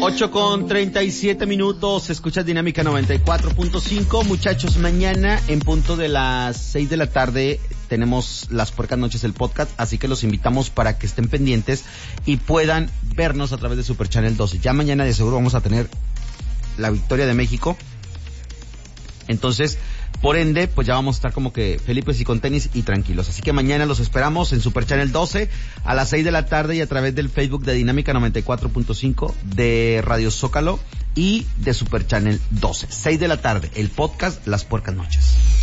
8:37, escuchas Dinámica 94.5. Muchachos, mañana en punto de las 6 de la tarde tenemos Las Puercas Noches, el podcast, así que los invitamos para que estén pendientes y puedan vernos a través de Super Channel 12. Ya mañana de seguro vamos a tener la victoria de México. Entonces, por ende, pues ya vamos a estar como que felices y con tenis y tranquilos. Así que mañana los esperamos en Super Channel 12 a las 6 de la tarde y a través del Facebook de Dinámica 94.5, de Radio Zócalo y de Super Channel 12. 6 de la tarde, el podcast Las Puercas Noches.